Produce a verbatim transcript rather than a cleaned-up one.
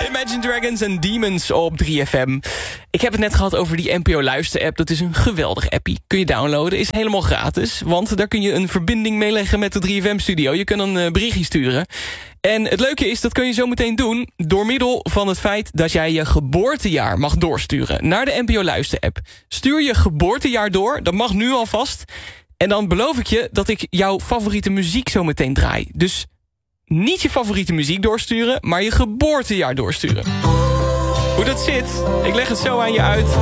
Imagine Dragons en Demons op drie F M. Ik heb het net gehad over die N P O Luister-app. Dat is een geweldig appie. Kun je downloaden, is helemaal gratis. Want daar kun je een verbinding meeleggen met de drie F M-studio. Je kunt een uh, berichtje sturen. En het leuke is, dat kun je zo meteen doen... door middel van het feit dat jij je geboortejaar mag doorsturen... naar de N P O Luister-app. Stuur je geboortejaar door, dat mag nu alvast... en dan beloof ik je dat ik jouw favoriete muziek zo meteen draai. Dus niet je favoriete muziek doorsturen... maar je geboortejaar doorsturen. Hoe dat zit, ik leg het zo aan je uit...